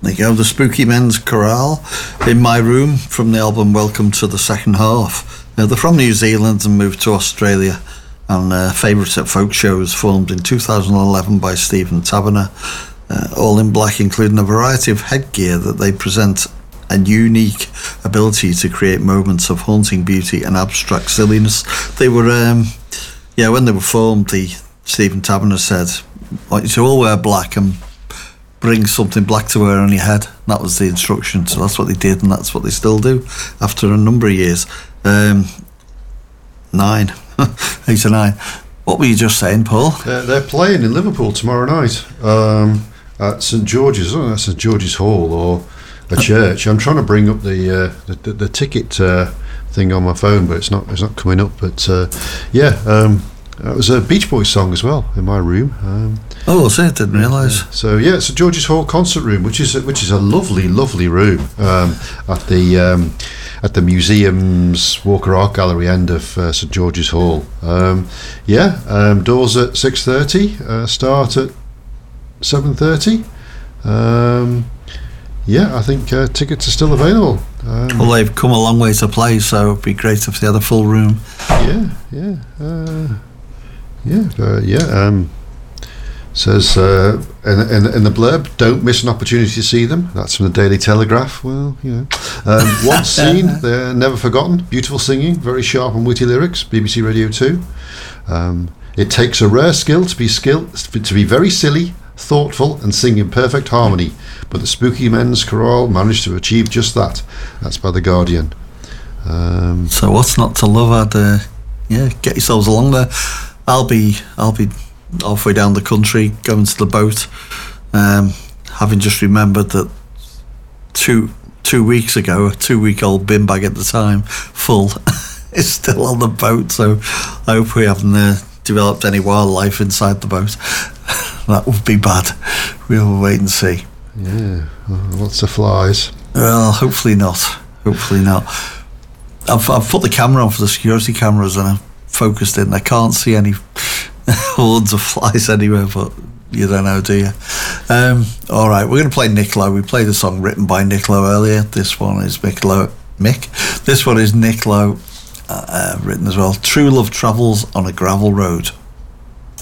There you go, the Spooky Men's Chorale in my room from the album Welcome to the Second Half. They're from New Zealand and moved to Australia, and favourites at folk shows, formed in 2011 by Stephen Taberner, all in black, including a variety of headgear that they present a unique ability to create moments of haunting beauty and abstract silliness. They were, when they were formed, Stephen Taberner said, I want you to all wear black and bring something black to wear on your head. That was the instruction, so that's what they did, and that's what they still do after a number of years. 8 or 9. What were you just saying, Paul? They're playing in Liverpool tomorrow night at St George's. I don't know, St George's Hall or a church. I'm trying to bring up the ticket thing on my phone, but it's not coming up. But it was a Beach Boys song as well in my room. Was it? Didn't realise. So yeah, it's St George's Hall concert room, which is a lovely room at the museum's Walker Art Gallery end of St George's Hall. Doors at 6:30, start at 7:30. I think tickets are still available. Well, they've come a long way to play, so it'd be great if they had a full room. Says in the blurb, don't miss an opportunity to see them. That's from the Daily Telegraph. Well, once seen, they're never forgotten. Beautiful singing, very sharp and witty lyrics. BBC Radio 2. It takes a rare skill to be very silly, thoughtful, and sing in perfect harmony. But the Spooky Men's Chorale managed to achieve just that. That's by The Guardian. So what's not to love? Get yourselves along there. I'll be halfway down the country going to the boat, having just remembered that two weeks ago, a 2-week-old bin bag at the time full is still on the boat, so I hope we haven't developed any wildlife inside the boat. That would be bad. We'll wait and see. Lots of flies. Well, hopefully not. I've put the camera on for the security cameras and I've focused in. I can't see any hordes of flies anywhere, but you don't know, do you? All right, we're going to play Nick Lowe. We played a song written by Nick Lowe earlier. This one is Mick. This one is Nick Lowe, written as well. True Love Travels on a Gravel Road.